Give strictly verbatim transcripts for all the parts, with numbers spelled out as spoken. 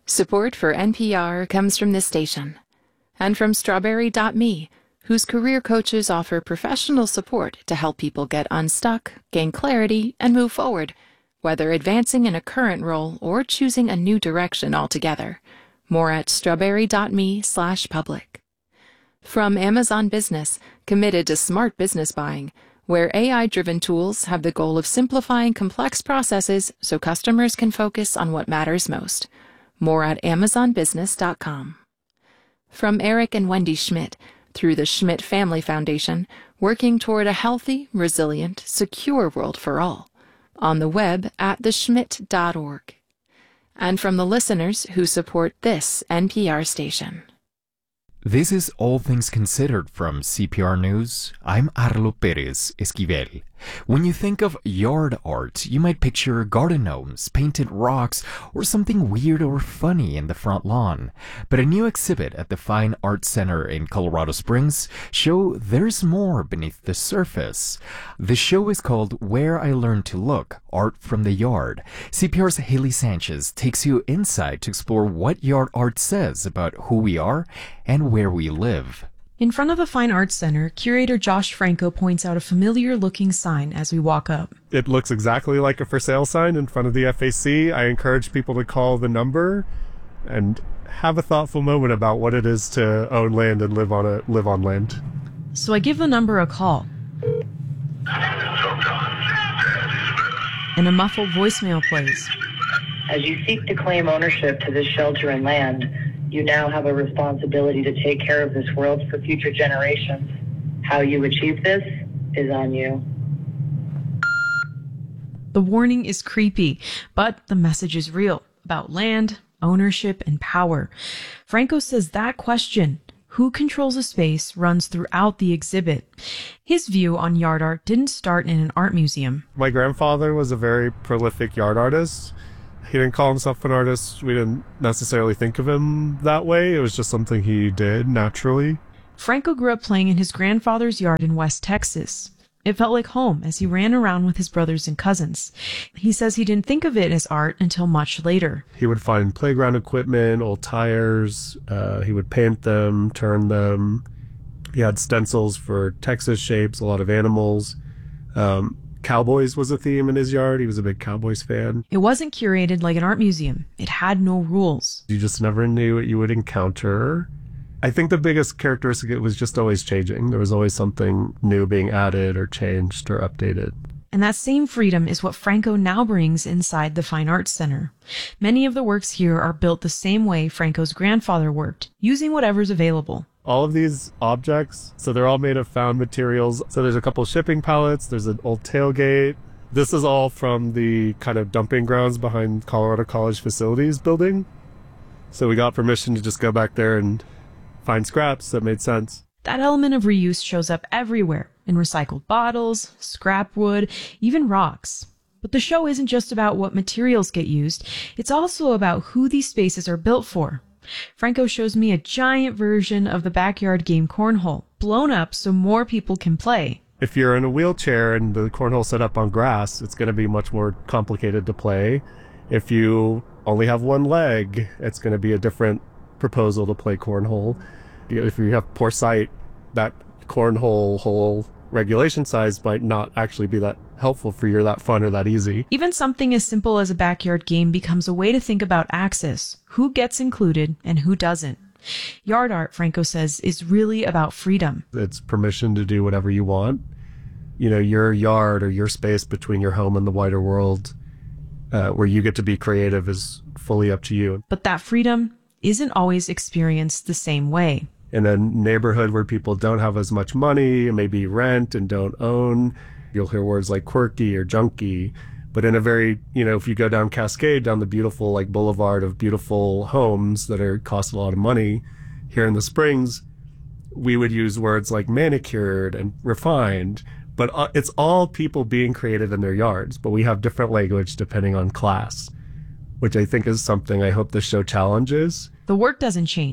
Support for N P R comes from this station and from Strawberry dot me, whose career coaches offer professional support to help people get unstuck, gain clarity, and move forward, whether advancing in a current role or choosing a new direction altogether. More at strawberry dot me slash public. From Amazon Business, committed to smart business buying, where A I-driven tools have the goal of simplifying complex processes so customers can focus on what matters most. More at amazon business dot com. From Eric and Wendy Schmidt, through the Schmidt Family Foundation, working toward a healthy, resilient, secure world for all. On the web at the schmidt dot org. And from the listeners who support this N P R station. This is All Things Considered from C P R News. I'm Arlo Perez Esquivel. When you think of yard art, you might picture garden gnomes, painted rocks, or something weird or funny in the front lawn. But a new exhibit at the Fine Arts Center in Colorado Springs show there's more beneath the surface. The show is called Where I Learned to Look, Art from the Yard. C P R's Haley Sanchez takes you inside to explore what yard art says about who we are and where we live. In front of the Fine Arts Center, curator Josh Franco points out a familiar-looking sign as we walk up. It looks exactly like a for sale sign in front of the F A C. I encourage people to call the number and have a thoughtful moment about what it is to own land and live on a live on land. So I give the number a call. And a muffled voicemail plays. As you seek to claim ownership to this shelter and land, you now have a responsibility to take care of this world for future generations. How you achieve this is on you. The warning is creepy, but the message is real about land, ownership, and power. Franco says that question, who controls a space, runs throughout the exhibit. His view on yard art didn't start in an art museum. My grandfather was a very prolific yard artist. He didn't call himself an artist. We didn't necessarily think of him that way. It was just something he did naturally. Franco grew up playing in his grandfather's yard in West Texas. It felt like home as he ran around with his brothers and cousins. He says he didn't think of it as art until much later. He would find playground equipment, old tires. Uh, he would paint them, turn them. He had stencils for Texas shapes, a lot of animals. Um, Cowboys was a theme in his yard. He was a big Cowboys fan. It wasn't curated like an art museum. It had no rules. You just never knew what you would encounter. I think the biggest characteristic, it was just always changing. There was always something new being added or changed or updated. And that same freedom is what Franco now brings inside the Fine Arts Center. Many of the works here are built the same way Franco's grandfather worked, using whatever's available. All of these objects, so they're all made of found materials. So there's a couple shipping pallets, there's an old tailgate. This is all from the kind of dumping grounds behind Colorado College Facilities building. So we got permission to just go back there and find scraps that made sense. That element of reuse shows up everywhere, in recycled bottles, scrap wood, even rocks. But the show isn't just about what materials get used, it's also about who these spaces are built for. Franco shows me a giant version of the backyard game cornhole, blown up so more people can play. If you're in a wheelchair and the cornhole's set up on grass, it's going to be much more complicated to play. If you only have one leg, it's going to be a different proposal to play cornhole. If you have poor sight, that cornhole hole regulation size might not actually be that helpful for you, or that fun, or that easy. Even something as simple as a backyard game becomes a way to think about access, who gets included and who doesn't. Yard art, Franco says, is really about freedom. It's permission to do whatever you want. You know, your yard or your space between your home and the wider world, uh, where you get to be creative, is fully up to you. But that freedom isn't always experienced the same way. In a neighborhood where people don't have as much money, maybe rent and don't own, you'll hear words like quirky or junky. But in a very, you know, if you go down Cascade, down the beautiful like boulevard of beautiful homes that are cost a lot of money, here in the Springs, we would use words like manicured and refined. But uh, it's all people being creative in their yards. But we have different language depending on class, which I think is something I hope the show challenges. The work doesn't change,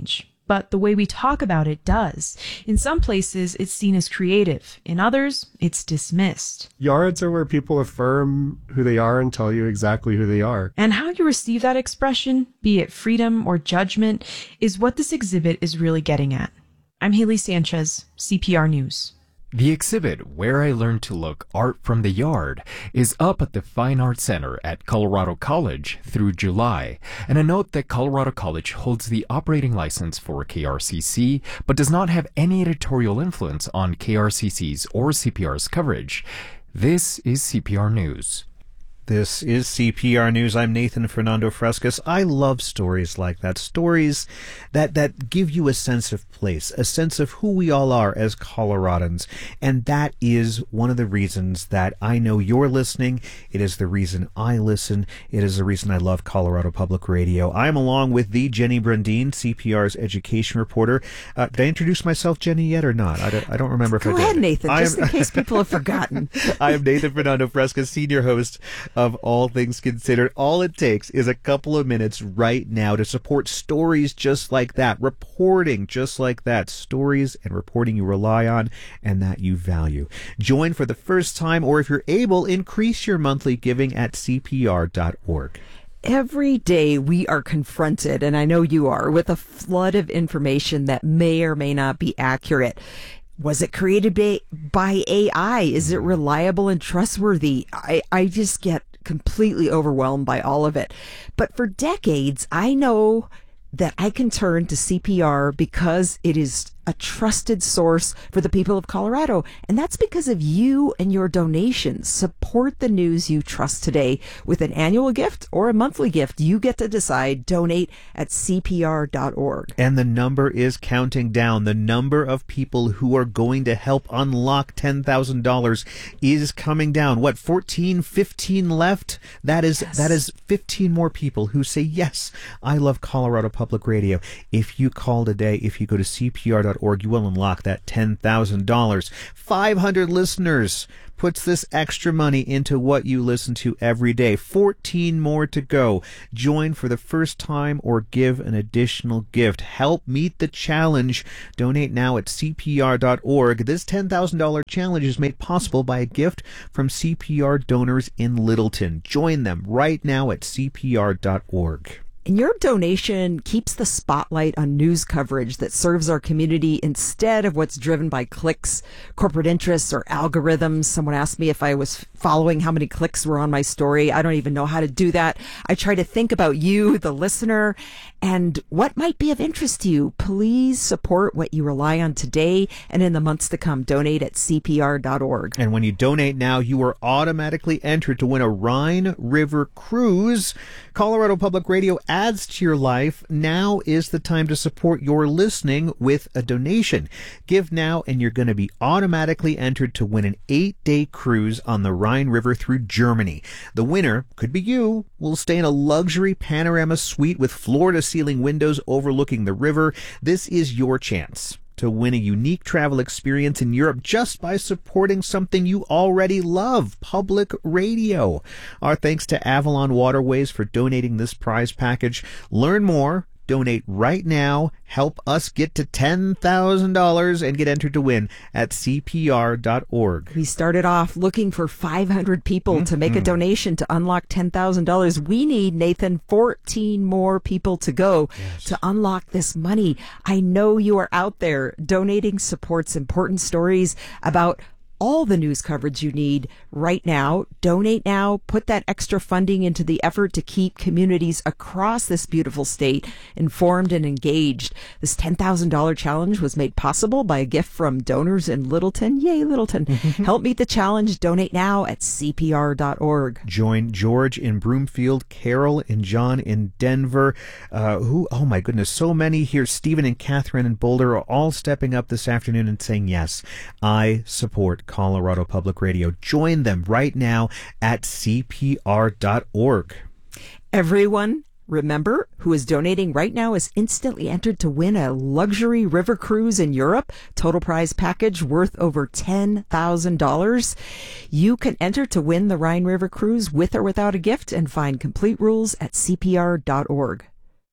but the way we talk about it does. In some places, it's seen as creative. In others, it's dismissed. Yards are where people affirm who they are and tell you exactly who they are. And how you receive that expression, be it freedom or judgment, is what this exhibit is really getting at. I'm Haley Sanchez, C P R News. The exhibit, Where I Learned to Look Art from the Yard, is up at the Fine Arts Center at Colorado College through July. And a note that Colorado College holds the operating license for K R C C, but does not have any editorial influence on K R C C's or C P R's coverage. This is C P R News. This is C P R News. I'm Nathan Fernando Frescas. I love stories like that. Stories that, that give you a sense of place, a sense of who we all are as Coloradans. And that is one of the reasons that I know you're listening. It is the reason I listen. It is the reason I love Colorado Public Radio. I'm along with the Jenny Brundin, C P R's education reporter. Uh, did I introduce myself, Jenny, yet or not? I don't, I don't remember if Go I did. Go ahead, Nathan, I just am, in case people have forgotten. I am Nathan Fernando Frescas, senior host of All Things Considered. All it takes is a couple of minutes right now to support stories just like that, reporting just like that, stories and reporting you rely on and that you value. Join for the first time, or if you're able, increase your monthly giving at C P R dot org. Every day we are confronted, and I know you are, with a flood of information that may or may not be accurate. Was it created by, by A I? Is it reliable and trustworthy? I, I just get completely overwhelmed by all of it. But for decades, I know that I can turn to C P R because it is a trusted source for the people of Colorado. And that's because of you and your donations. Support the news you trust today with an annual gift or a monthly gift. You get to decide. Donate at C P R dot org. And the number is counting down. The number of people who are going to help unlock ten thousand dollars is coming down. What, fourteen, fifteen left? That is, yes. that is fifteen more people who say, yes, I love Colorado Public Radio. If you call today, if you go to C P R dot org, you will unlock that ten thousand dollars. five hundred listeners puts this extra money into what you listen to every day. fourteen more to go. Join for the first time or give an additional gift. Help meet the challenge. Donate now at C P R dot org. This ten thousand dollars challenge is made possible by a gift from C P R donors in Littleton. Join them right now at C P R dot org. And your donation keeps the spotlight on news coverage that serves our community instead of what's driven by clicks, corporate interests, or algorithms. Someone asked me if I was following how many clicks were on my story. I don't even know how to do that. I try to think about you, the listener, and what might be of interest to you. Please support what you rely on today and in the months to come. Donate at C P R dot org. And when you donate now, you are automatically entered to win a Rhine River cruise. Colorado Public Radio adds to your life. Now is the time to support your listening with a donation. Give now and you're going to be automatically entered to win an eight-day cruise on the Rhine River through Germany. The winner, could be you, will stay in a luxury panorama suite with floor-to-ceiling windows overlooking the river. This is your chance to win a unique travel experience in Europe just by supporting something you already love, public radio. Our thanks to Avalon Waterways for donating this prize package. Learn more. Donate right now. Help us get to ten thousand dollars and get entered to win at C P R dot org. We started off looking for five hundred people mm-hmm. to make a donation to unlock ten thousand dollars. We need, Nathan, fourteen more people to go yes. to unlock this money. I know you are out there. Donating supports important stories about all the news coverage you need right now. Donate now. Put that extra funding into the effort to keep communities across this beautiful state informed and engaged. This ten thousand dollars challenge was made possible by a gift from donors in Littleton. Yay, Littleton. Help meet the challenge. Donate now at C P R dot org. Join George in Broomfield, Carol and John in Denver. Uh, who, oh my goodness, so many here. Stephen and Catherine in Boulder are all stepping up this afternoon and saying, yes, I support Colorado Public Radio. Join them right now at C P R dot org. Everyone, remember, who is donating right now is instantly entered to win a luxury river cruise in Europe. Total prize package worth over ten thousand dollars. You can enter to win the Rhine River cruise with or without a gift and find complete rules at C P R dot org.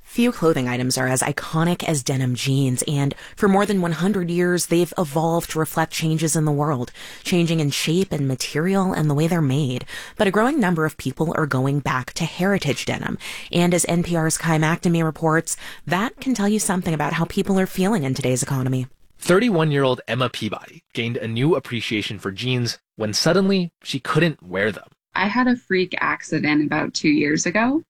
Few clothing items are as iconic as denim jeans, and for more than one hundred years, they've evolved to reflect changes in the world, changing in shape and material and the way they're made. But a growing number of people are going back to heritage denim, and as N P R's Kai McNamee reports, that can tell you something about how people are feeling in today's economy. thirty-one-year-old Emma Peabody gained a new appreciation for jeans when suddenly she couldn't wear them. I had a freak accident about two years ago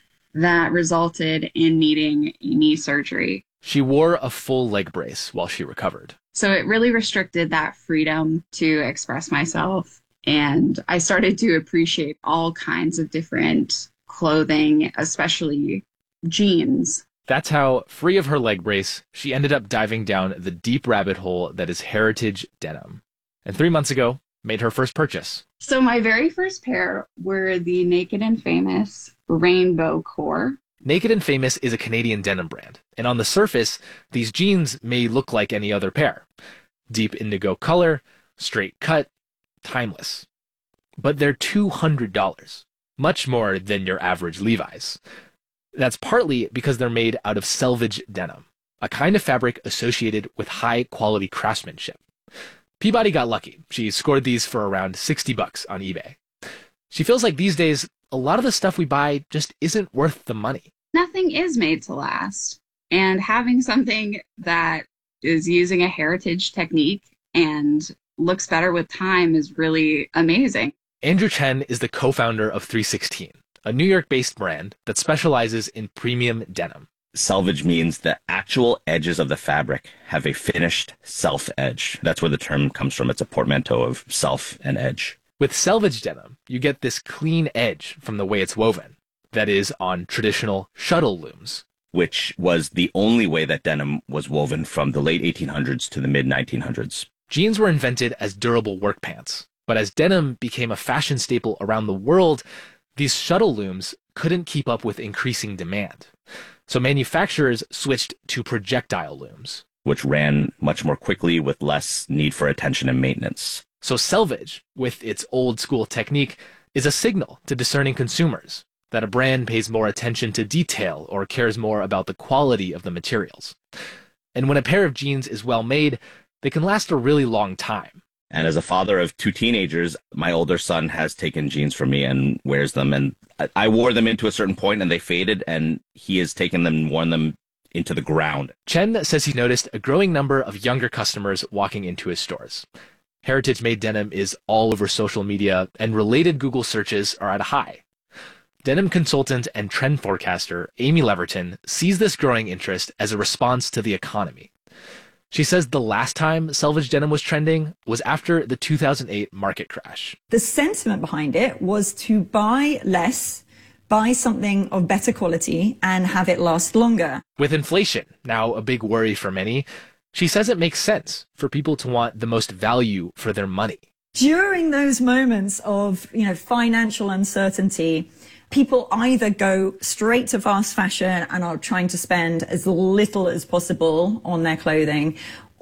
that resulted in needing knee surgery. She wore a full leg brace while she recovered. So it really restricted that freedom to express myself. And I started to appreciate all kinds of different clothing, especially jeans. That's how, free of her leg brace, she ended up diving down the deep rabbit hole that is heritage denim. And three months ago, made her first purchase. So my very first pair were the Naked and Famous Rainbow Core. Naked and Famous is a Canadian denim brand, and on the surface, these jeans may look like any other pair. Deep indigo color, straight cut, timeless. But they're two hundred dollars, much more than your average Levi's. That's partly because they're made out of selvage denim, a kind of fabric associated with high-quality craftsmanship. Peabody got lucky. She scored these for around sixty bucks on eBay. She feels like these days, a lot of the stuff we buy just isn't worth the money. Nothing is made to last. And having something that is using a heritage technique and looks better with time is really amazing. Andrew Chen is the co-founder of three sixteen, a New York-based brand that specializes in premium denim. Selvage means the actual edges of the fabric have a finished self edge. That's where the term comes from. It's a portmanteau of self and edge. With selvage denim, you get this clean edge from the way it's woven. That is, on traditional shuttle looms. Which was the only way that denim was woven from the late eighteen hundreds to the mid nineteen hundreds. Jeans were invented as durable work pants. But as denim became a fashion staple around the world, these shuttle looms couldn't keep up with increasing demand. So manufacturers switched to projectile looms, which ran much more quickly with less need for attention and maintenance. So selvage, with its old school technique, is a signal to discerning consumers that a brand pays more attention to detail or cares more about the quality of the materials. And when a pair of jeans is well made, they can last a really long time. And as a father of two teenagers, my older son has taken jeans from me and wears them. And I wore them into a certain point and they faded, and he has taken them and worn them into the ground. Chen says he noticed a growing number of younger customers walking into his stores. Heritage-made denim is all over social media, and related Google searches are at a high. Denim consultant and trend forecaster Amy Leverton sees this growing interest as a response to the economy. She says the last time selvage denim was trending was after the two thousand eight market crash. The sentiment behind it was to buy less, buy something of better quality, and have it last longer. With inflation now a big worry for many, she says it makes sense for people to want the most value for their money. During those moments of, you know, financial uncertainty, people either go straight to fast fashion and are trying to spend as little as possible on their clothing,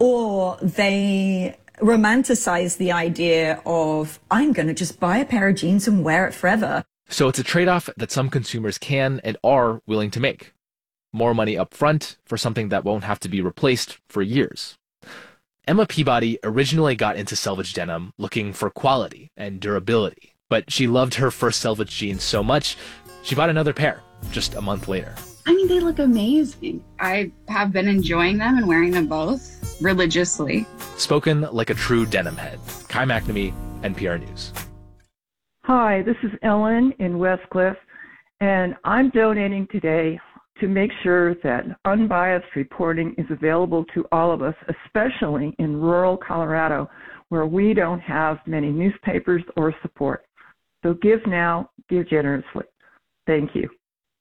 or they romanticize the idea of, I'm going to just buy a pair of jeans and wear it forever. So it's a trade-off that some consumers can and are willing to make. More money up front for something that won't have to be replaced for years. Emma Peabody originally got into selvage denim looking for quality and durability. But she loved her first selvage jeans so much, she bought another pair just a month later. I mean, they look amazing. I have been enjoying them and wearing them both religiously. Spoken like a true denim head. Kai McNamee, N P R News. Hi, this is Ellen in Westcliff, and I'm donating today to make sure that unbiased reporting is available to all of us, especially in rural Colorado, where we don't have many newspapers or support. So give now, give generously. Thank you.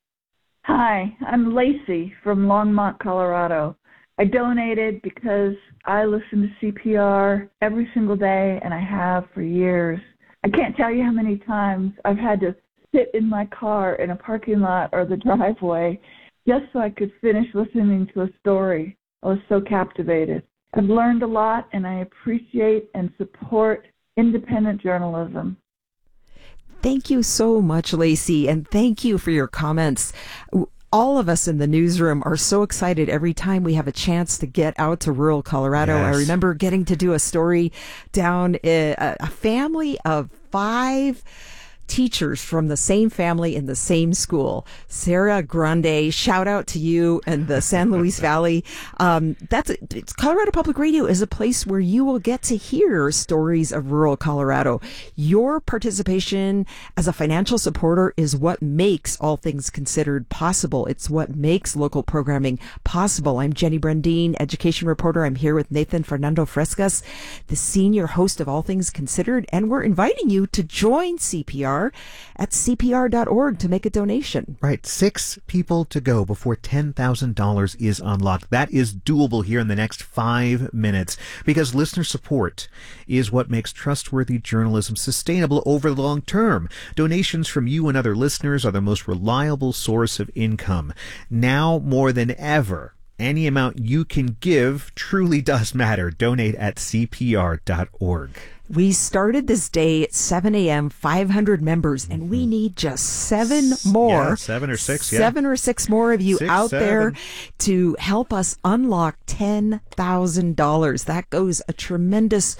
Hi, I'm Lacey from Longmont, Colorado. I donated because I listen to C P R every single day, and I have for years. I can't tell you how many times I've had to sit in my car in a parking lot or the driveway just so I could finish listening to a story. I was so captivated. I've learned a lot, and I appreciate and support independent journalism. Thank you so much, Lacey, and thank you for your comments. All of us in the newsroom are so excited every time we have a chance to get out to rural Colorado. Yes. I remember getting to do a story down in a, a family of five teachers from the same family in the same school. Sarah Grande, shout out to you and the San Luis Valley. Um, that's it's, Colorado Public Radio is a place where you will get to hear stories of rural Colorado. Your participation as a financial supporter is what makes All Things Considered possible. It's what makes local programming possible. I'm Jenny Brandine, education reporter. I'm here with Nathan Fernando Frescas, the senior host of All Things Considered, and we're inviting you to join C P R at C P R dot org to make a donation. Right. Six people to go before ten thousand dollars is unlocked. That is doable here in the next five minutes because listener support is what makes trustworthy journalism sustainable over the long term. Donations from you and other listeners are the most reliable source of income. Now more than ever, any amount you can give truly does matter. Donate at C P R dot org. We started this day at seven a.m., five hundred members, and we need just seven more. Yeah, seven or six, yeah. Seven or six more of you Six, out seven. there to help us unlock ten thousand dollars. That goes a tremendous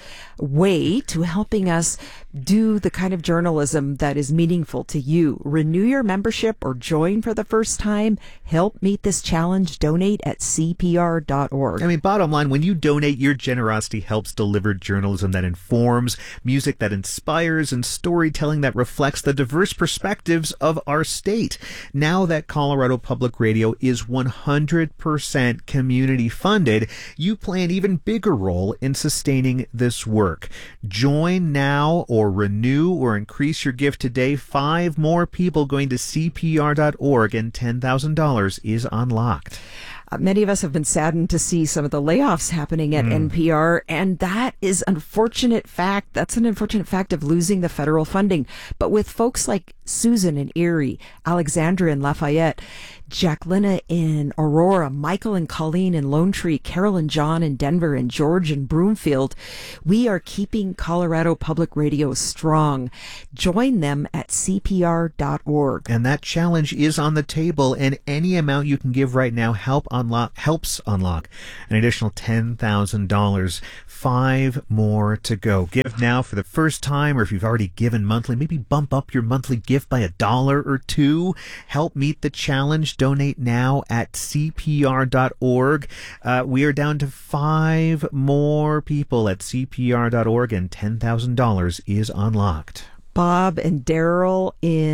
way to helping us do the kind of journalism that is meaningful to you. Renew your membership or join for the first time. Help meet this challenge. Donate at C P R dot org. I mean, bottom line, when you donate, your generosity helps deliver journalism that informs, music that inspires, and storytelling that reflects the diverse perspectives of our state. Now that Colorado Public Radio is one hundred percent community funded, you play an even bigger role in sustaining this work. Join now or renew or increase your gift today. Five more people going to C P R dot org and ten thousand dollars is unlocked. Uh, many of us have been saddened to see some of the layoffs happening at Mm. N P R, and that is unfortunate fact. That's an unfortunate fact of losing the federal funding. But with folks like Susan in Erie, Alexandra in Lafayette, Jacqueline in Aurora, Michael and Colleen in Lone Tree, Carol and John in Denver, and George in Broomfield, we are keeping Colorado Public Radio strong. Join them at C P R dot org. And that challenge is on the table, and any amount you can give right now help unlock helps unlock an additional ten thousand dollars. Five more to go. Give now for the first time, or if you've already given monthly, maybe bump up your monthly gift by a dollar or two. Help meet the challenge. Donate now at C P R dot org. Uh, we are down to five more people at C P R dot org, and ten thousand dollars is unlocked. Bob and Daryl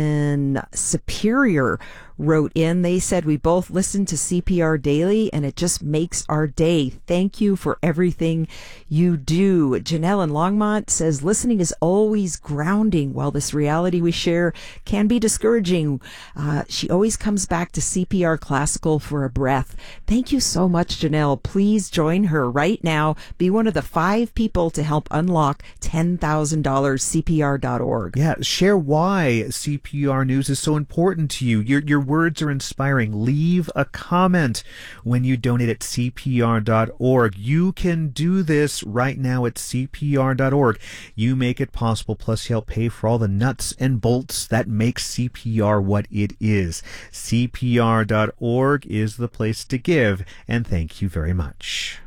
in Superior wrote in. They said, we both listen to C P R daily and it just makes our day. Thank you for everything you do. Janelle in Longmont says, listening is always grounding. While this reality we share can be discouraging, uh, she always comes back to C P R Classical for a breath. Thank you so much, Janelle. Please join her right now. Be one of the five people to help unlock ten thousand dollars. C P R dot org. Yeah, share why C P R News is so important to you. Your your words are inspiring. Leave a comment when you donate at C P R dot org. You can do this right now at C P R dot org. You make it possible, plus you help pay for all the nuts and bolts that make C P R what it is. C P R dot org is the place to give, and thank you very much.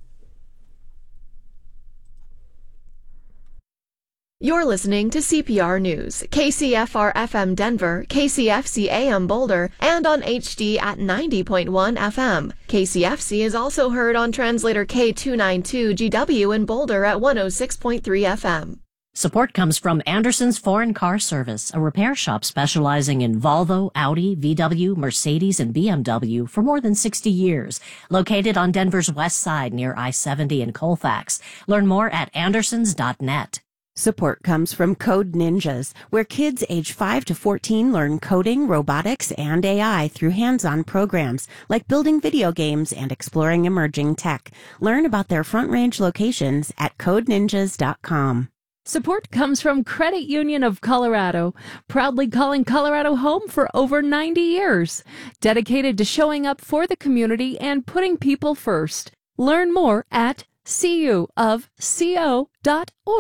You're listening to C P R News, K C F R F M Denver, K C F C A M Boulder, and on H D at ninety point one F M. K C F C is also heard on translator K two ninety-two G W in Boulder at one oh six point three F M. Support comes from Anderson's Foreign Car Service, a repair shop specializing in Volvo, Audi, V W, Mercedes, and B M W for more than sixty years. Located on Denver's west side near I seventy in Colfax. Learn more at andersons dot net. Support comes from Code Ninjas, where kids age five to fourteen learn coding, robotics, and A I through hands-on programs like building video games and exploring emerging tech. Learn about their front range locations at code ninjas dot com. Support comes from Credit Union of Colorado, proudly calling Colorado home for over ninety years, dedicated to showing up for the community and putting people first. Learn more at C U of C O dot org.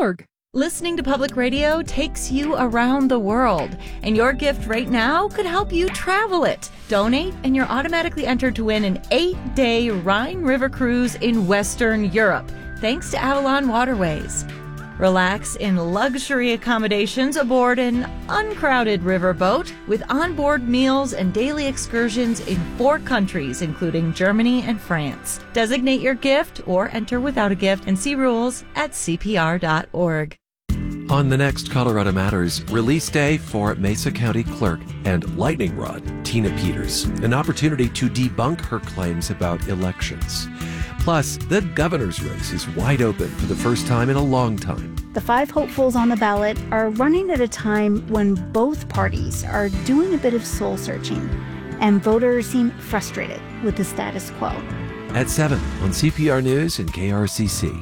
Listening to public radio takes you around the world, and your gift right now could help you travel it. Donate, and you're automatically entered to win an eight-day Rhine River cruise in Western Europe, thanks to Avalon Waterways. Relax in luxury accommodations aboard an uncrowded riverboat with onboard meals and daily excursions in four countries, including Germany and France. Designate your gift or enter without a gift and see rules at C P R dot org. On the next Colorado Matters, release day for Mesa County Clerk and lightning rod Tina Peters, an opportunity to debunk her claims about elections. Plus, the governor's race is wide open for the first time in a long time. The five hopefuls on the ballot are running at a time when both parties are doing a bit of soul searching, and voters seem frustrated with the status quo. At seven on C P R News and K R C C.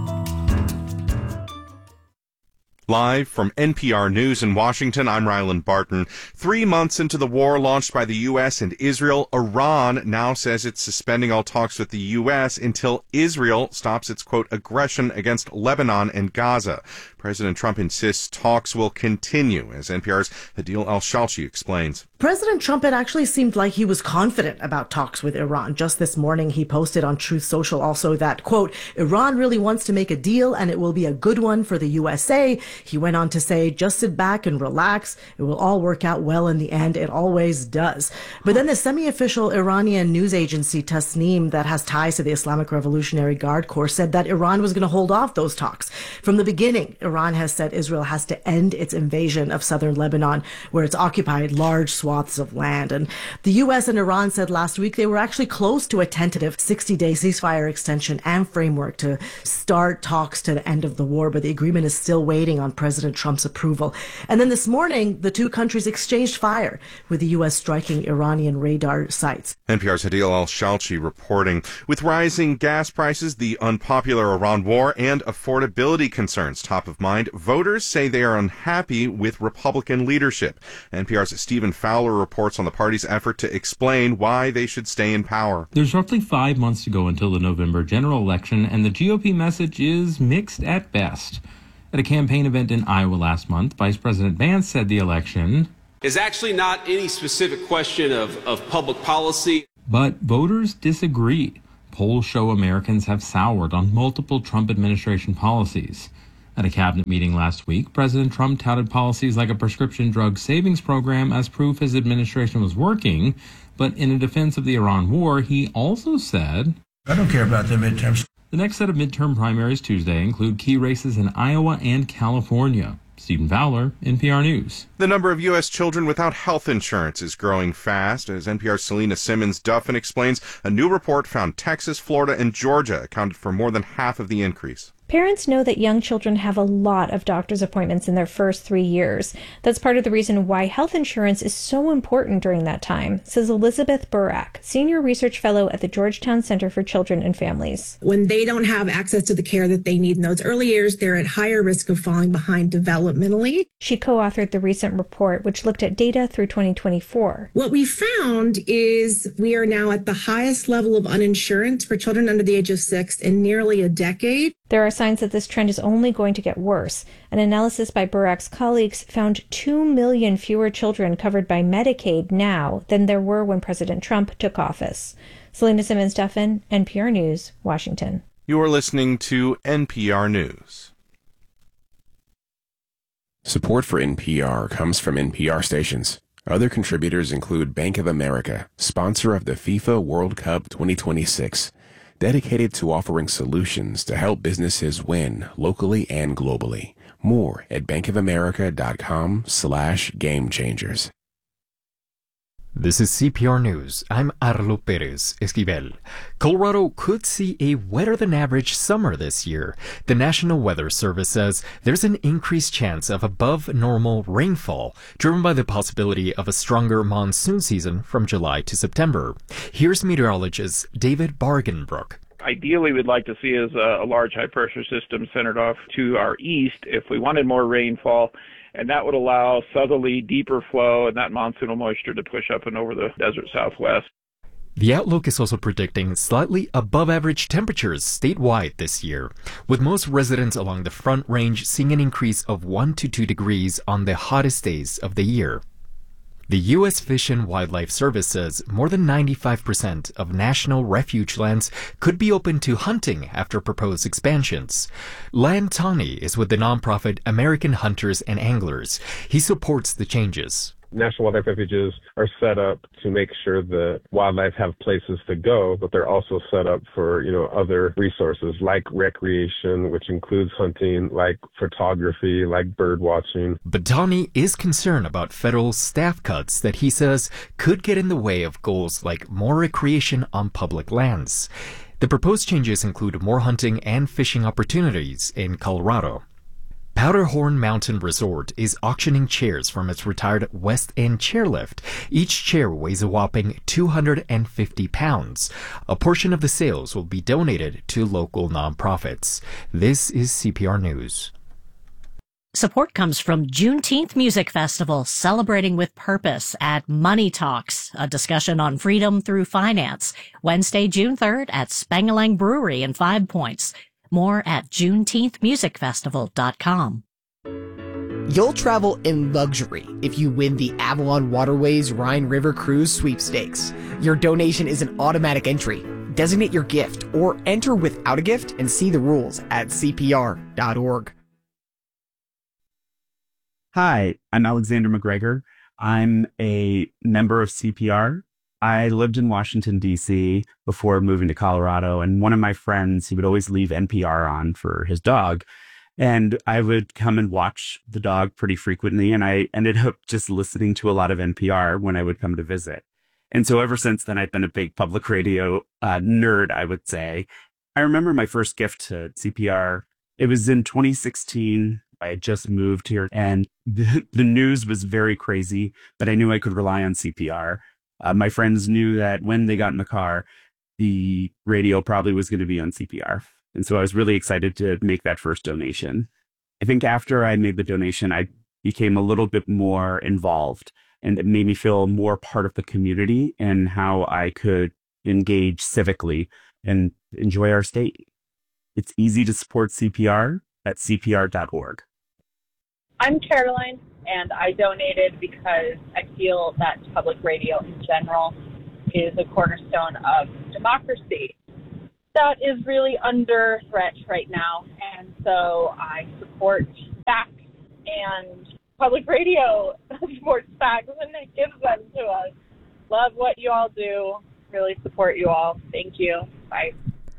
Live from N P R News in Washington, I'm Ryland Barton. Three months into the war launched by the U S and Israel, Iran now says it's suspending all talks with the U S until Israel stops its, quote, aggression against Lebanon and Gaza. President Trump insists talks will continue, as N P R's Adil Al-Shalchi explains. President Trump had actually seemed like he was confident about talks with Iran. Just this morning, he posted on Truth Social also that, quote, Iran really wants to make a deal and it will be a good one for the U S A. He went on to say, just sit back and relax. It will all work out well in the end. It always does. But then the semi-official Iranian news agency Tasnim that has ties to the Islamic Revolutionary Guard Corps said that Iran was going to hold off those talks. From the beginning, Iran has said Israel has to end its invasion of southern Lebanon, where it's occupied large swaths of land. And the U S and Iran said last week they were actually close to a tentative sixty-day ceasefire extension and framework to start talks to the end of the war, but the agreement is still waiting on President Trump's approval. And then this morning, the two countries exchanged fire, with the U S striking Iranian radar sites. N P R's Adil Al-Shalchi reporting. With rising gas prices, the unpopular Iran war, and affordability concerns top of mind, voters say they are unhappy with Republican leadership. N P R's Stephen Fowler reports on the party's effort to explain why they should stay in power. There's roughly five months to go until the November general election, and the G O P message is mixed at best. At a campaign event in Iowa last month, Vice President Vance said the election is actually not any specific question of, of public policy. But voters disagree. Polls show Americans have soured on multiple Trump administration policies. At a cabinet meeting last week, President Trump touted policies like a prescription drug savings program as proof his administration was working. But in a defense of the Iran war, he also said, I don't care about the midterms. The next set of midterm primaries Tuesday include key races in Iowa and California. Stephen Fowler, N P R News. The number of U S children without health insurance is growing fast. As N P R's Selena Simmons-Duffin explains, a new report found Texas, Florida, and Georgia accounted for more than half of the increase. Parents know that young children have a lot of doctor's appointments in their first three years. That's part of the reason why health insurance is so important during that time, says Elizabeth Burak, Senior Research Fellow at the Georgetown Center for Children and Families. When they don't have access to the care that they need in those early years, they're at higher risk of falling behind developmentally. She co-authored the recent report, which looked at data through twenty twenty-four. What we found is we are now at the highest level of uninsurance for children under the age of six in nearly a decade. There are signs that this trend is only going to get worse. An analysis by Burak's colleagues found two million fewer children covered by Medicaid now than there were when President Trump took office. Selena Simmons-Duffin, N P R News, Washington. You are listening to N P R News. Support for N P R comes from N P R stations. Other contributors include Bank of America, sponsor of the FIFA World Cup twenty twenty-six. Dedicated to offering solutions to help businesses win locally and globally. More at bankofamerica.com slash game changers. This is C P R News. I'm Arlo Perez Esquivel. Colorado could see a wetter-than-average summer this year. The National Weather Service says there's an increased chance of above-normal rainfall, driven by the possibility of a stronger monsoon season from July to September. Here's meteorologist David Bargenbrook. Ideally, we'd like to see is a, a large high-pressure system centered off to our east if we wanted more rainfall. And that would allow southerly, deeper flow and that monsoonal moisture to push up and over the desert southwest. The outlook is also predicting slightly above average temperatures statewide this year, with most residents along the Front Range seeing an increase of one to two degrees on the hottest days of the year. The U S Fish and Wildlife Service says more than ninety-five percent of national refuge lands could be open to hunting after proposed expansions. Lan Tani is with the nonprofit American Hunters and Anglers. He supports the changes. National wildlife refuges are set up to make sure that wildlife have places to go, but they're also set up for, you know, other resources like recreation, which includes hunting, like photography, like bird watching. But Tani is concerned about federal staff cuts that he says could get in the way of goals like more recreation on public lands. The proposed changes include more hunting and fishing opportunities in Colorado. Powderhorn Mountain Resort is auctioning chairs from its retired West End chairlift. Each chair weighs a whopping two hundred fifty pounds. A portion of the sales will be donated to local nonprofits. This is C P R News. Support comes from Juneteenth Music Festival, celebrating with purpose at Money Talks, a discussion on freedom through finance. Wednesday, June third at Spangalang Brewery in Five Points. More at juneteenth music festival dot com. You'll travel in luxury if you win the Avalon Waterways Rhine River Cruise Sweepstakes. Your donation is an automatic entry. Designate your gift or enter without a gift and see the rules at C P R dot org. Hi, I'm Alexander McGregor. I'm a member of C P R. I lived in Washington, D C before moving to Colorado, and one of my friends, he would always leave N P R on for his dog, and I would come and watch the dog pretty frequently, and I ended up just listening to a lot of N P R when I would come to visit. And so ever since then, I've been a big public radio uh, nerd, I would say. I remember my first gift to C P R. It was in twenty sixteen. I had just moved here, and the, the news was very crazy, but I knew I could rely on C P R. Uh, my friends knew that when they got in the car, the radio probably was going to be on C P R. And so I was really excited to make that first donation. I think after I made the donation, I became a little bit more involved, and it made me feel more part of the community and how I could engage civically and enjoy our state. It's easy to support C P R at C P R dot org. I'm Caroline, and I donated because I feel that public radio in general is a cornerstone of democracy that is really under threat right now. And so I support facts, and public radio supports facts and it gives them to us. Love what you all do. Really support you all. Thank you. Bye.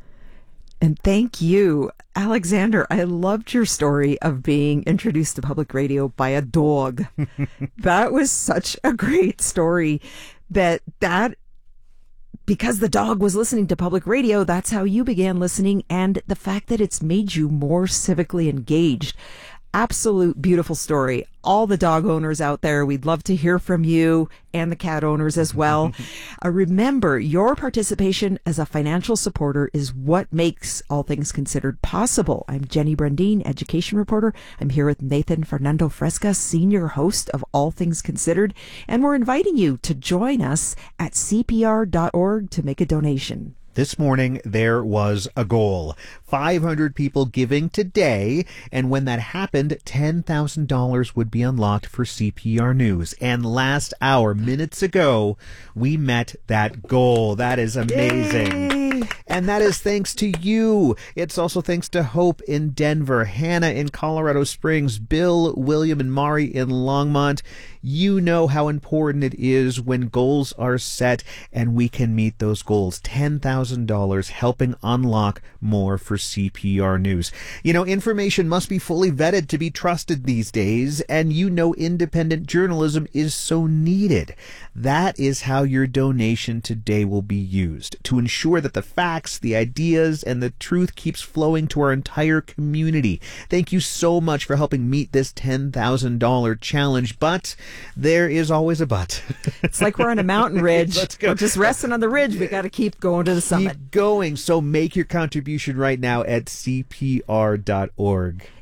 And thank you, Alexander. I loved your story of being introduced to public radio by a dog. That was such a great story. That that because the dog was listening to public radio, that's how you began listening, and the fact that it's made you more civically engaged. Absolute beautiful story. All the dog owners out there, we'd love to hear from you, and the cat owners as well. uh, remember, your participation as a financial supporter is what makes All Things Considered possible. I'm Jenny Brandine, education reporter. I'm here with Nathan Fernando Fresca, senior host of All Things Considered, and we're inviting you to join us at C P R dot org to make a donation. This morning, there was a goal. five hundred people giving today, and when that happened, ten thousand dollars would be unlocked for C P R News. And last hour, minutes ago, we met that goal. That is amazing. Yay! And that is thanks to you. It's also thanks to Hope in Denver, Hannah in Colorado Springs, Bill, William, and Mari in Longmont. You know how important it is when goals are set and we can meet those goals. ten thousand dollars helping unlock more for C P R News. You know, information must be fully vetted to be trusted these days, and you know independent journalism is so needed. That is how your donation today will be used, to ensure that the facts, the ideas, and the truth keeps flowing to our entire community. Thank you so much for helping meet this ten thousand dollars challenge, but there is always a but. It's like we're on a mountain ridge. Let's go. We're just resting on the ridge. We got to keep going to the summit. Keep going. So make your contribution right now at C P R dot org.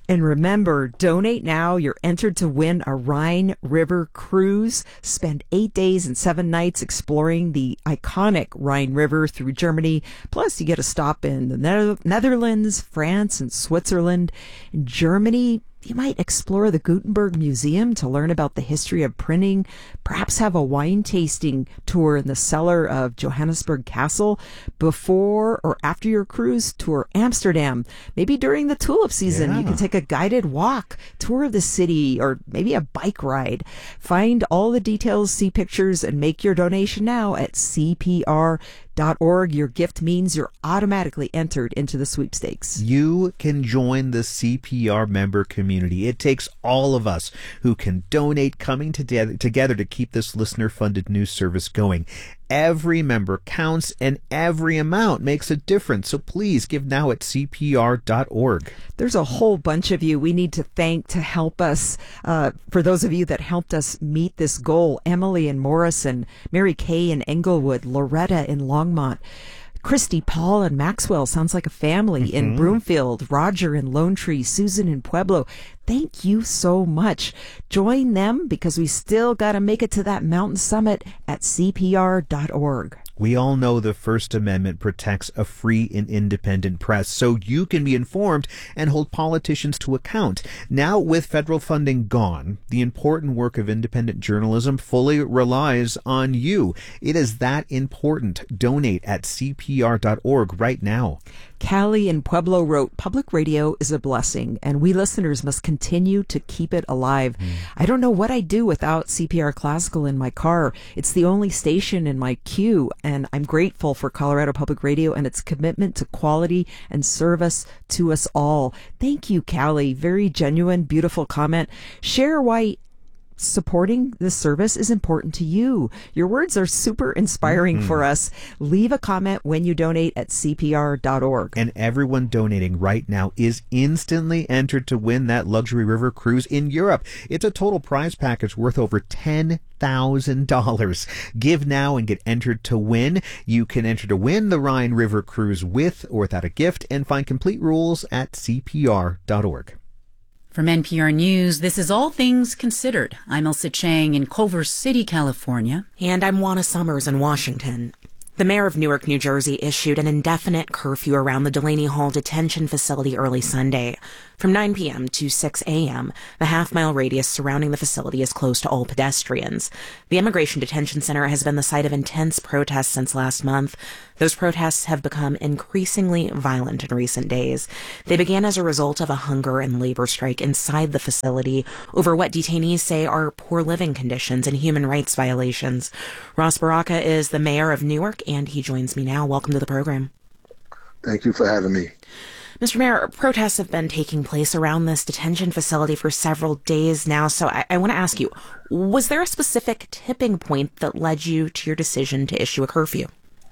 And remember, donate now. You're entered to win a Rhine River cruise. Spend eight days and seven nights exploring the iconic Rhine River through Germany. Plus, you get a stop in the ne- Netherlands, France, and Switzerland. In Germany, you might explore the Gutenberg Museum to learn about the history of printing, perhaps have a wine tasting tour in the cellar of Johannesburg Castle. Before or after your cruise, tour Amsterdam. Maybe during the tulip season, Yeah. you can take a guided walk, tour of the city, or maybe a bike ride. Find all the details, see pictures, and make your donation now at C P R dot org. Your gift means you're automatically entered into the sweepstakes. You can join the C P R member community. It takes all of us who can donate coming together, together to keep this listener-funded news service going. Every member counts, and every amount makes a difference. So please give now at C P R dot org. There's a whole bunch of you we need to thank to help us. Uh, for those of you that helped us meet this goal, Emily in Morrison, Mary Kay in Englewood, Loretta in Longmont, Christy, Paul, and Maxwell, sounds like a family, mm-hmm. in Broomfield, Roger in Lone Tree, Susan in Pueblo. Thank you so much. Join them because we still got to make it to that mountain summit at C P R dot org. We all know the First Amendment protects a free and independent press, so you can be informed and hold politicians to account. Now, with federal funding gone, the important work of independent journalism fully relies on you. It is that important. Donate at C P R dot org right now. Callie in Pueblo wrote, "Public radio is a blessing, and we listeners must continue to keep it alive. Mm. I don't know what I'd do without C P R Classical in my car. It's the only station in my queue, and I'm grateful for Colorado Public Radio and its commitment to quality and service to us all." Thank you, Callie. Very genuine, beautiful comment. Share why supporting this service is important to you. Your words are super inspiring mm-hmm. for us. Leave a comment when you donate at C P R dot org. And everyone donating right now is instantly entered to win that luxury river cruise in Europe. It's a total prize package worth over ten thousand dollars. Give now and get entered to win. You can enter to win the Rhine River cruise with or without a gift, and find complete rules at C P R dot org. From N P R News, this is All Things Considered. I'm Elsa Chang in Culver City, California. And I'm Juana Summers in Washington. The mayor of Newark, New Jersey, issued an indefinite curfew around the Delaney Hall detention facility early Sunday. From nine p.m. to six a.m., the half-mile radius surrounding the facility is closed to all pedestrians. The Immigration Detention Center has been the site of intense protests since last month. Those protests have become increasingly violent in recent days. They began as a result of a hunger and labor strike inside the facility over what detainees say are poor living conditions and human rights violations. Ross Baraka is the mayor of Newark, and he joins me now. Welcome to the program. Thank you for having me. Mister Mayor, protests have been taking place around this detention facility for several days now, so I, I want to ask you, was there a specific tipping point that led you to your decision to issue a curfew?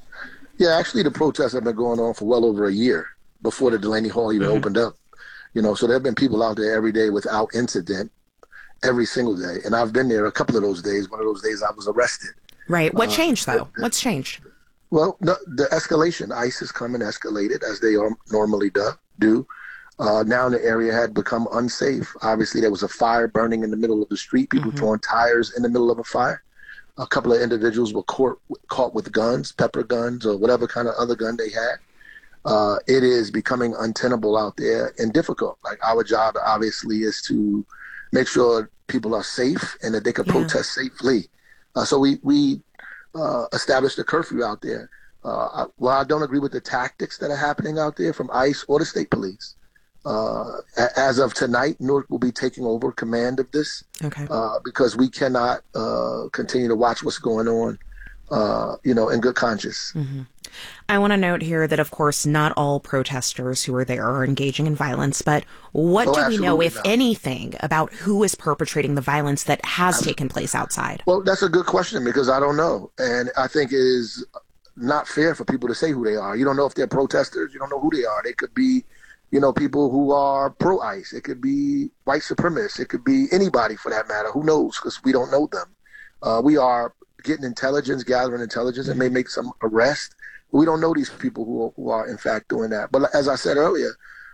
Yeah, actually the protests have been going on for well over a year before the Delaney Hall even mm-hmm. opened up. You know, so there have been people out there every day without incident, every single day. And I've been there a couple of those days. One of those days I was arrested. Right. What uh, changed, though? What's changed? Well, the, the escalation. ICE has come and escalated, as they are normally do. do. Uh, now the area had become unsafe. Obviously, there was a fire burning in the middle of the street, people mm-hmm. throwing tires in the middle of a fire. A couple of individuals were caught, caught with guns, pepper guns, or whatever kind of other gun they had. Uh, it is becoming untenable out there and difficult. Like, our job, obviously, is to make sure people are safe and that they can yeah. protest safely. Uh, so we, we uh, established a curfew out there. Uh, I, well, I don't agree with the tactics that are happening out there from ICE or the state police. Uh, as of tonight, Newark will be taking over command of this. Okay. Uh, because we cannot uh, continue to watch what's going on, uh, you know, in good conscience. Mm-hmm. I want to note here that, of course, not all protesters who are there are engaging in violence, but what oh, do we know, if not. anything, about who is perpetrating the violence that has taken place outside? Well, that's a good question, because I don't know. And I think it is not fair for people to say who they are. You don't know if they're protesters. You don't know who they are. They could be, you know, people who are pro-ICE. It could be white supremacists. It could be anybody for that matter. Who knows? Because we don't know them. Uh, we are getting intelligence, gathering intelligence, and may make some arrests. We don't know these people who are, who are in fact doing that. But as I said earlier,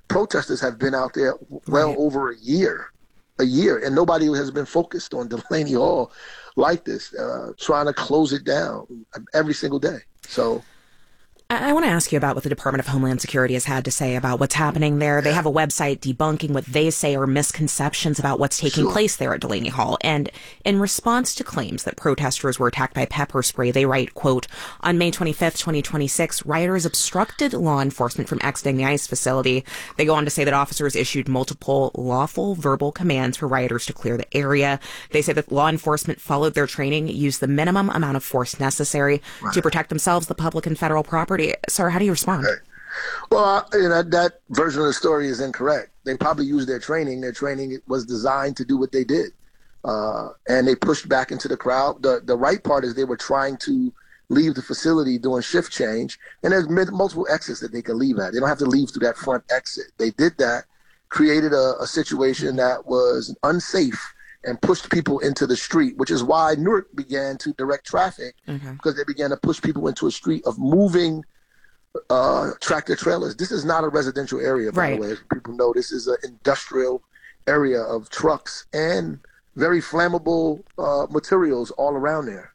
protesters have been out there well right. over a year, a year, and nobody has been focused on Delaney Hall like this, uh, trying to close it down every single day. So I want to ask you about what the Department of Homeland Security has had to say about what's happening there. They have a website debunking what they say are misconceptions about what's taking Sure. place there at Delaney Hall. And in response to claims that protesters were attacked by pepper spray, they write, quote, on May twenty-fifth, twenty twenty-six, rioters obstructed law enforcement from exiting the ICE facility. They go on to say that officers issued multiple lawful verbal commands for rioters to clear the area. They say that law enforcement followed their training, used the minimum amount of force necessary Right. to protect themselves, the public, and federal property. Sir, how do you respond? Okay. Well, uh, you know, that version of the story is incorrect. They probably used their training. Their training was designed to do what they did. Uh, and they pushed back into the crowd. The the right part is they were trying to leave the facility doing shift change. And there's multiple exits that they can leave at. They don't have to leave through that front exit. They did that, created a, a situation that was unsafe and pushed people into the street, which is why Newark began to direct traffic, Okay. because they began to push people into a street of moving uh, tractor trailers. This is not a residential area, by Right. the way. As people know, this is an industrial area of trucks and very flammable uh, materials all around there.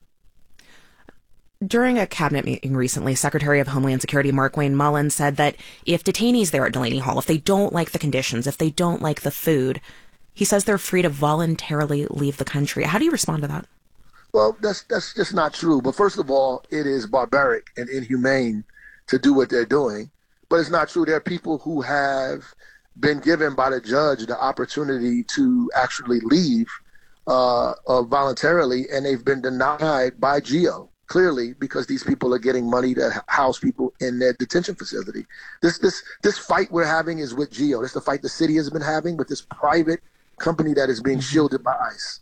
During a cabinet meeting recently, Secretary of Homeland Security Mark Wayne Mullen said that if detainees there at Delaney Hall, if they don't like the conditions, if they don't like the food, he says they're free to voluntarily leave the country. How do you respond to that? Well, that's that's just not true. But first of all, it is barbaric and inhumane to do what they're doing. But it's not true. There are people who have been given by the judge the opportunity to actually leave uh, uh, voluntarily, and they've been denied by GEO, clearly because these people are getting money to house people in their detention facility. This this this fight we're having is with GEO. This is the fight the city has been having with this private company that is being shielded by ICE.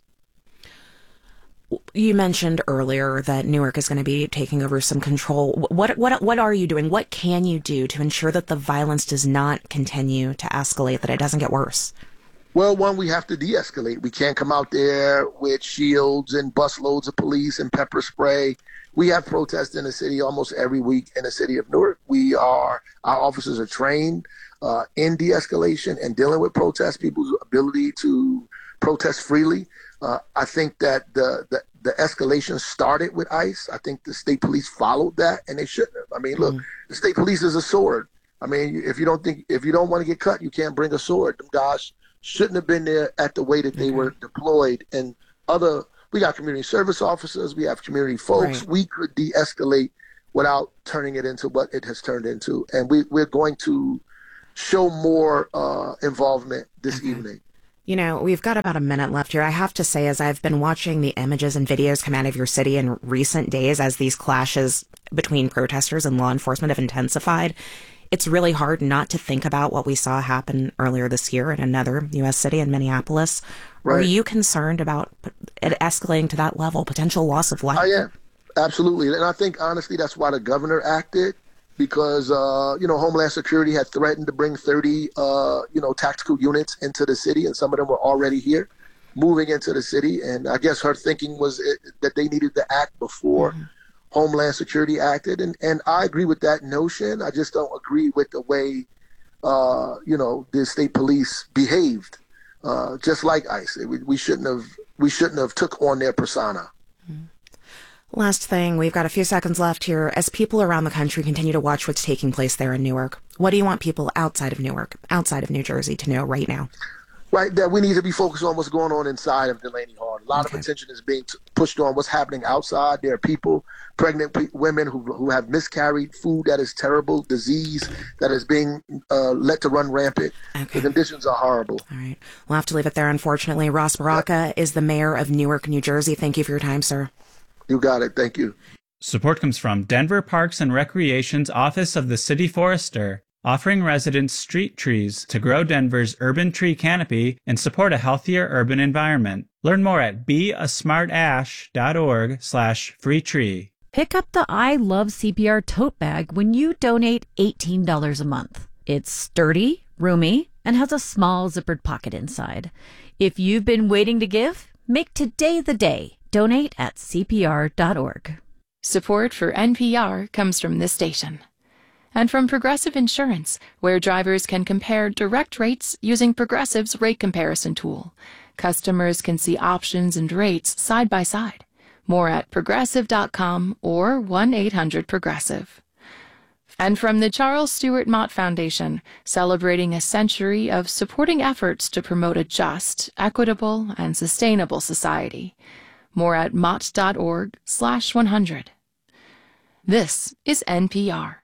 You mentioned earlier that Newark is going to be taking over some control. What what what are you doing? What can you do to ensure that the violence does not continue to escalate, that it doesn't get worse? Well, one, we have to de-escalate. We can't come out there with shields and busloads of police and pepper spray. We have protests in the city almost every week in the city of Newark. We are, our officers are trained uh, in de-escalation and dealing with protests, people's ability to protest freely. Uh, I think that the, the the escalation started with ICE. I think the state police followed that, and they shouldn't have. I mean, look, mm. the state police is a sword. I mean, if you don't think, if you don't want to get cut, you can't bring a sword. Them guys shouldn't have been there at the way that they okay. were deployed. And other, we got community service officers, we have community folks. Right. We could de-escalate without turning it into what it has turned into. And we, we're going to show more uh, involvement this okay. evening. You know, we've got about a minute left here. I have to say, as I've been watching the images and videos come out of your city in recent days, as these clashes between protesters and law enforcement have intensified, it's really hard not to think about what we saw happen earlier this year in another U S city in Minneapolis. Right. Are you concerned about it escalating to that level, potential loss of life? I am, absolutely. And I think, honestly, that's why the governor acted. Because, uh, you know, Homeland Security had threatened to bring thirty, uh, you know, tactical units into the city, and some of them were already here, moving into the city. And I guess her thinking was it, that they needed to act before mm-hmm. Homeland Security acted. And, and I agree with that notion. I just don't agree with the way, uh, you know, the state police behaved, uh, just like ICE. We, we shouldn't have we shouldn't have took on their persona. Mm-hmm. Last thing, we've got a few seconds left here. As people around the country continue to watch what's taking place there in Newark, what do you want people outside of Newark, outside of New Jersey, to know right now? Right, that we need to be focused on what's going on inside of Delaney Hall. A lot okay. of attention is being t- pushed on what's happening outside. There are people, pregnant pe- women who who have miscarried, food that is terrible, disease that is being uh, let to run rampant. Okay. The conditions are horrible. All right. We'll have to leave it there, unfortunately. Ross Baraka yeah. is the mayor of Newark, New Jersey. Thank you for your time, sir. You got it. Thank you. Support comes from Denver Parks and Recreation's Office of the City Forester, offering residents street trees to grow Denver's urban tree canopy and support a healthier urban environment. Learn more at beasmartash.org slash free tree. Pick up the I Love C P R tote bag when you donate eighteen dollars a month. It's sturdy, roomy, and has a small zippered pocket inside. If you've been waiting to give, make today the day. Donate at C P R dot org. Support for N P R comes from this station. And from Progressive Insurance, where drivers can compare direct rates using Progressive's rate comparison tool. Customers can see options and rates side by side. More at progressive dot com or one eight hundred progressive. And from the Charles Stewart Mott Foundation, celebrating a century of supporting efforts to promote a just, equitable, and sustainable society. More at mott dot org slash one hundred. This is N P R.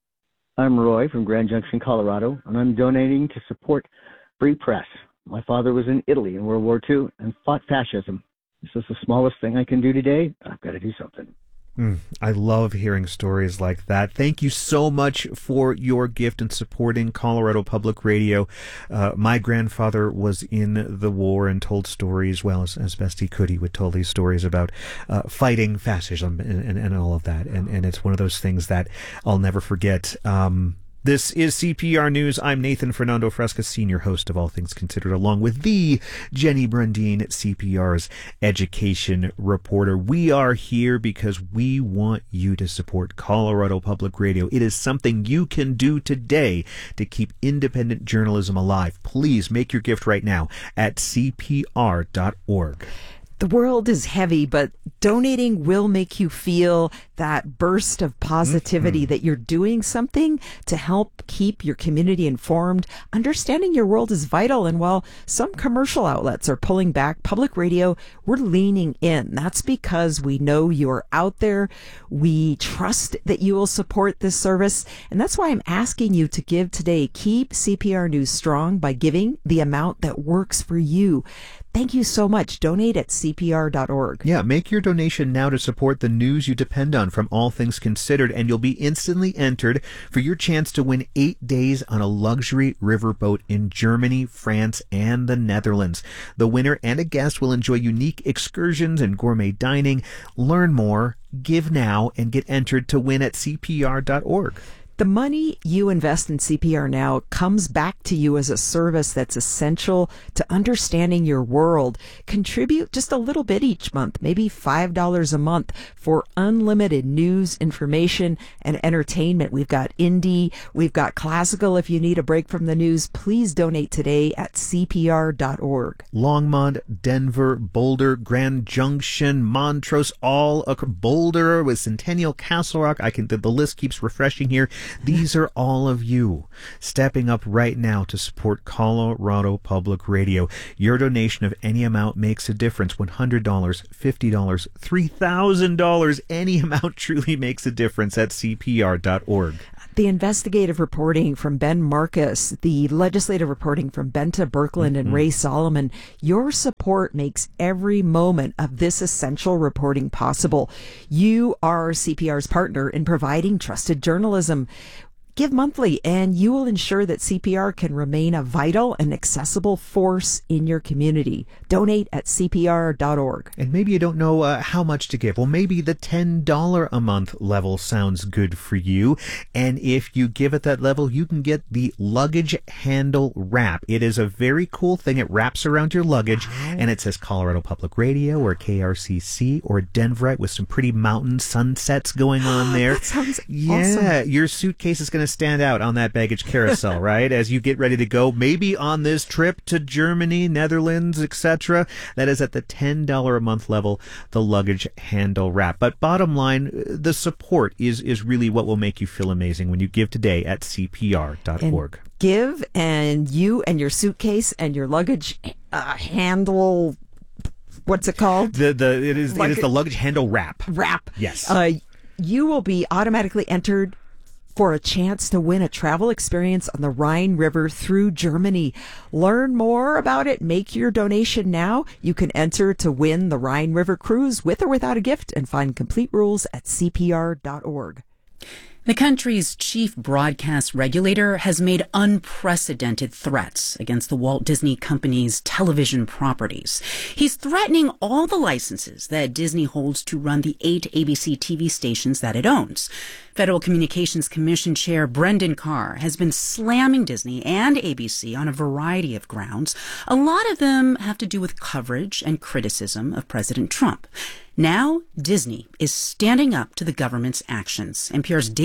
I'm Roy from Grand Junction, Colorado, and I'm donating to support Free Press. My father was in Italy in World War Two and fought fascism. This is the smallest thing I can do today. I've got to do something. Mm, I love hearing stories like that. Thank you so much for your gift and supporting Colorado Public Radio. Uh, my grandfather was in the war and told stories, well, as, as best he could. He would tell these stories about uh, fighting fascism and, and, and all of that. And, and it's one of those things that I'll never forget. Um, This is C P R News. I'm Nathan Fernando Fresca, senior host of All Things Considered, along with the Jenny Brundine, C P R's education reporter. We are here because we want you to support Colorado Public Radio. It is something you can do today to keep independent journalism alive. Please make your gift right now at C P R dot org. The world is heavy, but donating will make you feel that burst of positivity mm-hmm. that you're doing something to help keep your community informed. Understanding your world is vital. And while some commercial outlets are pulling back, public radio, we're leaning in. That's because we know you're out there. We trust that you will support this service. And that's why I'm asking you to give today. Keep C P R News strong by giving the amount that works for you. Thank you so much. Donate at C P R dot org. Yeah, make your donation now to support the news you depend on from All Things Considered, and you'll be instantly entered for your chance to win eight days on a luxury riverboat in Germany, France, and the Netherlands. The winner and a guest will enjoy unique excursions and gourmet dining. Learn more, give now, and get entered to win at C P R dot org. The money you invest in C P R now comes back to you as a service that's essential to understanding your world. Contribute just a little bit each month, maybe five dollars a month for unlimited news, information, and entertainment. We've got indie, we've got classical. If you need a break from the news, please donate today at C P R dot org. Longmont, Denver, Boulder, Grand Junction, Montrose, all across Boulder with Centennial, Castle Rock. I can the, the list keeps refreshing here. These are all of you stepping up right now to support Colorado Public Radio. Your donation of any amount makes a difference. one hundred dollars, fifty dollars, three thousand dollars. Any amount truly makes a difference at C P R dot org. The investigative reporting from Ben Marcus, the legislative reporting from Benta Birkeland and mm-hmm. Ray Solomon. Your support makes every moment of this essential reporting possible. You are C P R's partner in providing trusted journalism. Give monthly, and you will ensure that C P R can remain a vital and accessible force in your community. Donate at C P R dot org. And maybe you don't know uh, how much to give. Well, maybe the ten dollars a month level sounds good for you. And if you give at that level, you can get the luggage handle wrap. It is a very cool thing. It wraps around your luggage, wow. and it says Colorado Public Radio or K R C C or Denverite with some pretty mountain sunsets going on there. That sounds yeah, awesome. Your suitcase is going to stand out on that baggage carousel, right? As you get ready to go, maybe on this trip to Germany, Netherlands, et cetera. That is at the ten dollars a month level, the luggage handle wrap. But bottom line, the support is, is really what will make you feel amazing when you give today at C P R dot org. And give, and you and your suitcase and your luggage uh, handle, what's it called? The the It is, Lug- it is the luggage handle wrap. Wrap. Yes. Uh, you will be automatically entered for a chance to win a travel experience on the Rhine River through Germany. Learn more about it. Make your donation now. You can enter to win the Rhine River cruise with or without a gift, and find complete rules at C P R dot org. The country's chief broadcast regulator has made unprecedented threats against the Walt Disney Company's television properties. He's threatening all the licenses that Disney holds to run the eight A B C T V stations that it owns. Federal Communications Commission Chair Brendan Carr has been slamming Disney and A B C on a variety of grounds. A lot of them have to do with coverage and criticism of President Trump. Now, Disney is standing up to the government's actions. N P R's David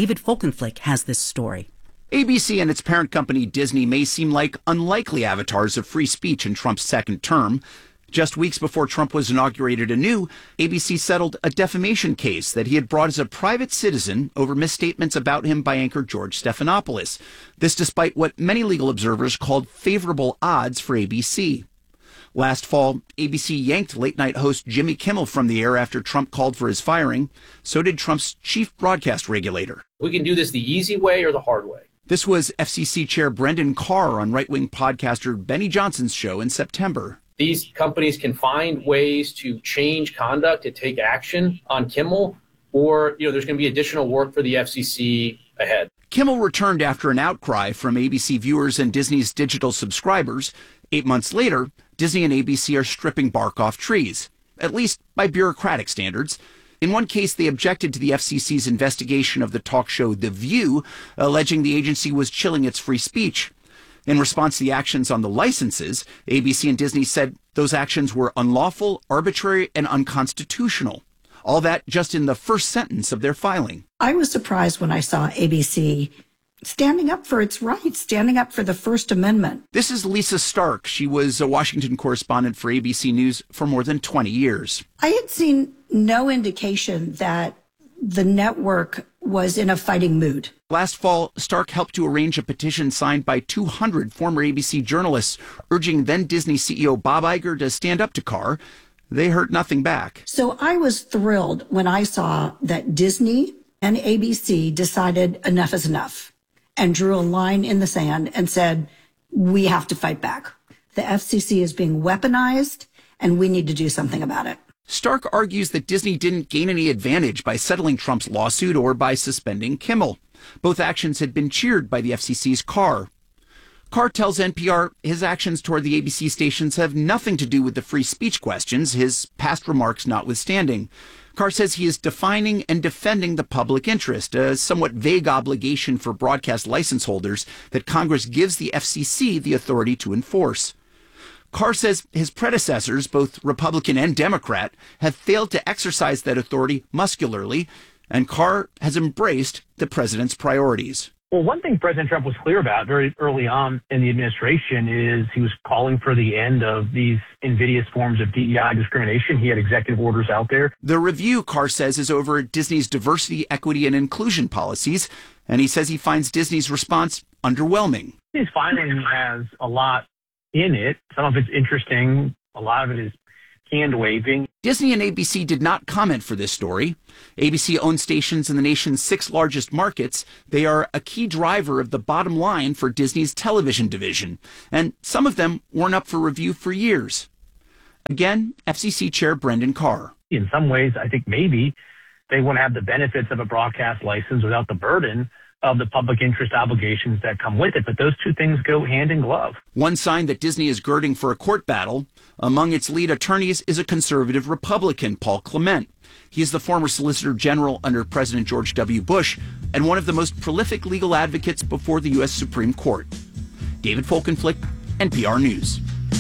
David Folkenflik has this story. A B C and its parent company Disney may seem like unlikely avatars of free speech in Trump's second term. Just weeks before Trump was inaugurated anew, A B C settled a defamation case that he had brought as a private citizen over misstatements about him by anchor George Stephanopoulos. This despite what many legal observers called favorable odds for A B C. Last fall, A B C yanked late-night host Jimmy Kimmel from the air after Trump called for his firing. So did Trump's chief broadcast regulator. We can do this the easy way or the hard way. This was F C C Chair Brendan Carr on right-wing podcaster Benny Johnson's show in September. These companies can find ways to change conduct, to take action on Kimmel, or, you know, there's going to be additional work for the F C C ahead. Kimmel returned after an outcry from A B C viewers and Disney's digital subscribers. Eight months later, Disney and A B C are stripping bark off trees, at least by bureaucratic standards. In one case, they objected to the F C C's investigation of the talk show The View, alleging the agency was chilling its free speech. In response to the actions on the licenses, A B C and Disney said those actions were unlawful, arbitrary, and unconstitutional. All that just in the first sentence of their filing. I was surprised when I saw A B C standing up for its rights, standing up for the First Amendment. This is Lisa Stark. She was a Washington correspondent for A B C News for more than twenty years. I had seen no indication that the network was in a fighting mood. Last fall, Stark helped to arrange a petition signed by two hundred former A B C journalists urging then Disney C E O Bob Iger to stand up to Carr. They heard nothing back. So I was thrilled when I saw that Disney and A B C decided enough is enough and drew a line in the sand and said, we have to fight back. The F C C is being weaponized and we need to do something about it. Stark argues that Disney didn't gain any advantage by settling Trump's lawsuit or by suspending Kimmel. Both actions had been cheered by the F C C's Carr. Carr tells N P R his actions toward the A B C stations have nothing to do with the free speech questions, his past remarks notwithstanding. Carr says he is defining and defending the public interest, a somewhat vague obligation for broadcast license holders that Congress gives the F C C the authority to enforce. Carr says his predecessors, both Republican and Democrat, have failed to exercise that authority muscularly, and Carr has embraced the president's priorities. Well, one thing President Trump was clear about very early on in the administration is he was calling for the end of these invidious forms of D E I discrimination. He had executive orders out there. The review, Carr says, is over Disney's diversity, equity, and inclusion policies, and he says he finds Disney's response underwhelming. His filing has a lot in it. Some of it's interesting. A lot of it is hand-waving. Disney and A B C did not comment for this story. A B C owns stations in the nation's six largest markets. They are a key driver of the bottom line for Disney's television division, and some of them weren't up for review for years. Again, F C C Chair Brendan Carr. In some ways, I think maybe they want to have the benefits of a broadcast license without the burden of the public interest obligations that come with it. But those two things go hand in glove. One sign that Disney is girding for a court battle. Among its lead attorneys is a conservative Republican, Paul Clement. He is the former Solicitor General under President George W. Bush and one of the most prolific legal advocates before the U S Supreme Court. David Folkenflik, N P R News.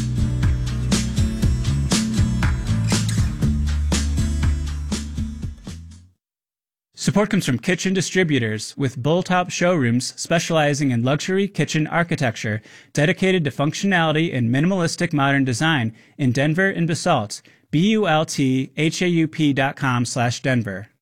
Support comes from Kitchen Distributors, with Bulltop showrooms specializing in luxury kitchen architecture, dedicated to functionality and minimalistic modern design in Denver and Basalt. B U L T H A U P dot com slash Denver.